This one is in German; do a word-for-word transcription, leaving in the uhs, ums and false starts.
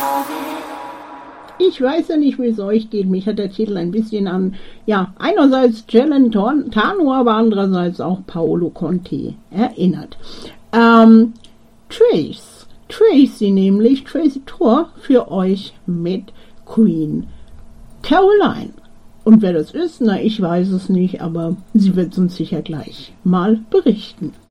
Ich weiß ja nicht, wie es euch geht. Mich hat der Titel ein bisschen an, ja, einerseits Celentano, aber andererseits auch Paolo Conte erinnert. Ähm, Trace, Tracy nämlich, Tracy Thor für euch mit Queen Caroline. Und wer das ist, na, ich weiß es nicht, aber sie wird uns sicher gleich mal berichten.